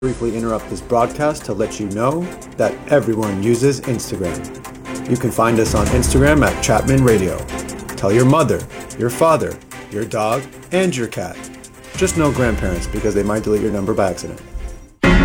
briefly interrupt this broadcast to let you know that everyone uses Instagram. You can find us on Instagram at Chapman Radio. Tell your mother, your father, your dog, and your cat. Just no grandparents because they might delete your number by accident.